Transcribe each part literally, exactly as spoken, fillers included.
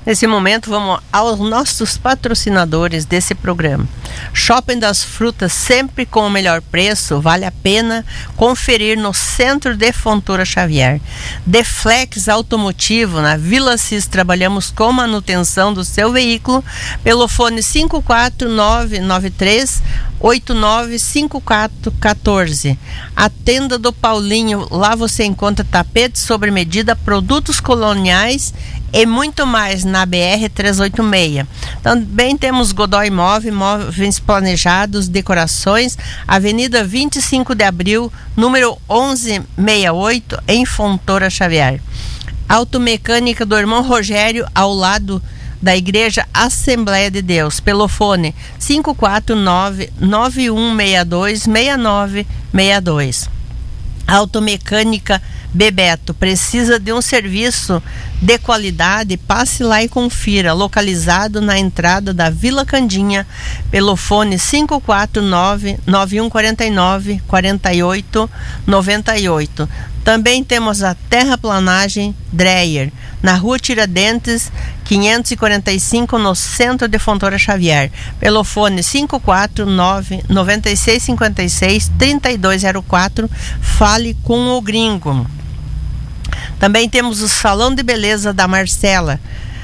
Nesse momento, vamos aos nossos patrocinadores desse programa. Shopping das Frutas, sempre com o melhor preço, vale a pena conferir no centro de Fontoura Xavier. Deflex Automotivo, na Vila Assis, trabalhamos com manutenção do seu veículo pelo fone cinco quatro nove nove três oito nove cinco quatro um quatro. A Tenda do Paulinho, lá você encontra tapetes sobre medida, produtos coloniais e muito mais na B R trezentos e oitenta e seis. Também temos Godoy Móveis, móveis planejados, decorações, Avenida vinte e cinco de abril, número onze sessenta e oito, em Fontoura Xavier. Automecânica do irmão Rogério, ao lado da Igreja Assembleia de Deus, pelo fone cinco quatro nove nove um seis dois seis nove seis dois. Automecânica Bebeto, precisa de um serviço de qualidade? Passe lá e confira, localizado na entrada da Vila Candinha, pelo fone cinco quatro nove nove um quatro nove quatro oito nove oito. Também temos a Terraplanagem Dreyer, na Rua Tiradentes, quinhentos e quarenta e cinco, no centro de Fontoura Xavier, pelo fone cinco quatro nove nove seis cinco seis três dois zero quatro. Fale com o gringo. Também temos o Salão de Beleza da Marcela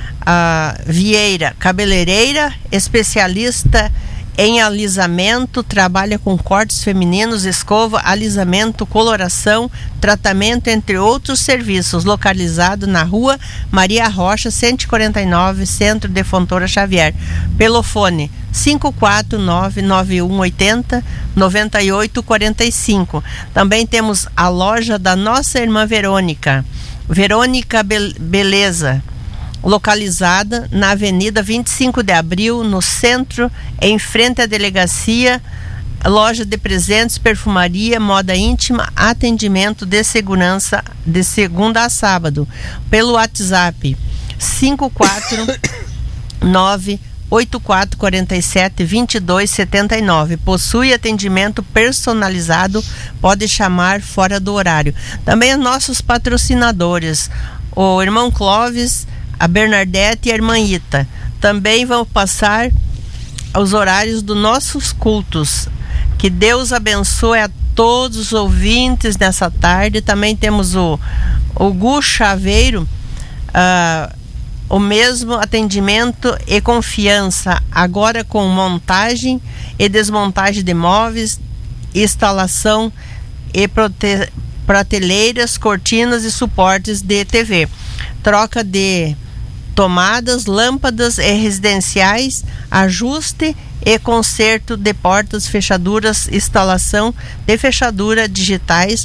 a Vieira, cabeleireira, especialista em alisamento, trabalha com cortes femininos, escova, alisamento, coloração, tratamento, entre outros serviços, localizado na Rua Maria Rocha, cento e quarenta e nove, centro de Fontoura Xavier, pelo fone cinco quatro nove nove um oito zero nove oito quatro cinco. Também temos a loja da nossa irmã Verônica, Verônica Be- Beleza, localizada na Avenida vinte e cinco de abril, no centro, em frente à delegacia. Loja de presentes, perfumaria, moda íntima, atendimento de segurança de segunda a sábado, pelo WhatsApp cinco quatro nove oito quatro quatro sete dois dois sete nove. Possui atendimento personalizado, pode chamar fora do horário. Também os nossos patrocinadores, o irmão Clóvis, a Bernadette e a irmã Ita. Também vão passar os horários dos nossos cultos. Que Deus abençoe a todos os ouvintes nessa tarde. Também temos o, o Gu Chaveiro, uh, o mesmo atendimento e confiança, agora com montagem e desmontagem de móveis, instalação e prote- prateleiras, cortinas e suportes de T V. Troca de tomadas, lâmpadas e residenciais, ajuste e conserto de portas, fechaduras, instalação de fechadura digitais,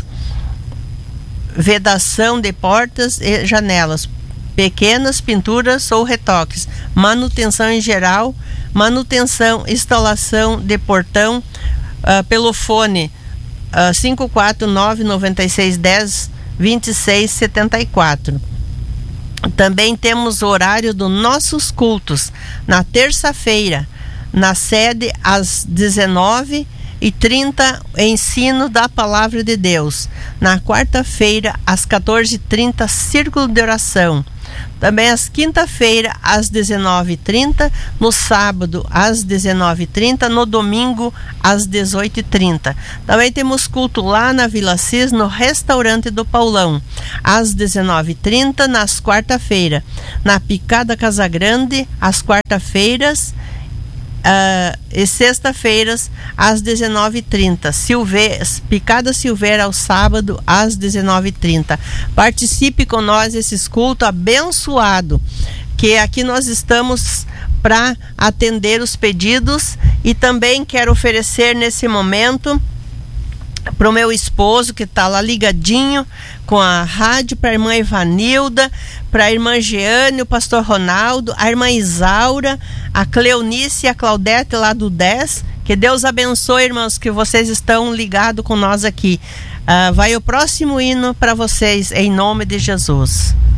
vedação de portas e janelas, pequenas pinturas ou retoques, manutenção em geral, manutenção, instalação de portão, uh, pelo fone uh, cinco quatro nove nove seis um zero dois seis sete quatro. Também temos o horário dos nossos cultos. Na terça-feira, na sede, às dezenove e trinta, ensino da Palavra de Deus. Na quarta-feira, às quatorze e trinta, círculo de oração. Também às quinta-feira, às dezenove e trinta, no sábado, às dezenove e trinta, no domingo, às dezoito e trinta. Também temos culto lá na Vila Assis, no restaurante do Paulão, às dezenove e trinta, nas quarta-feira. Na Picada Casa Grande, às quarta-feiras, Uh, e sexta-feiras às dezenove e trinta. Silve... Picada Silveira ao sábado às dezenove e trinta. Participe com nós esses cultos abençoado, que aqui nós estamos para atender os pedidos. E também quero oferecer nesse momento para o meu esposo, que está lá ligadinho com a rádio, para a irmã Ivanilda, para a irmã Jeane, o pastor Ronaldo, a irmã Isaura, a Cleonice e a Claudete lá do dez. Que Deus abençoe, irmãos, que vocês estão ligados com nós aqui. Uh, vai o próximo hino para vocês, em nome de Jesus.